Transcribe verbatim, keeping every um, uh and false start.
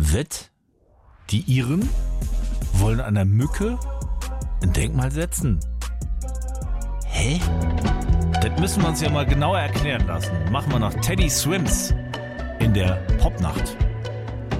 Wett? Die Iren wollen einer Mücke ein Denkmal setzen? Hä? Das müssen wir uns ja mal genauer erklären lassen. Machen wir nach Teddy Swims in der Popnacht.